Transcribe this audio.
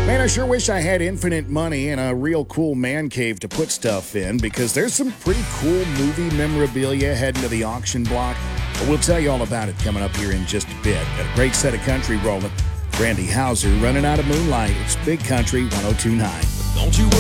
Man, I sure wish I had infinite money and a real cool man cave to put stuff in, because there's some pretty cool movie memorabilia heading to the auction block. But we'll tell you all about it coming up here in just a bit. Got a great set of country rolling. Randy Houser running out of moonlight. It's Big Country 102.9. Don't you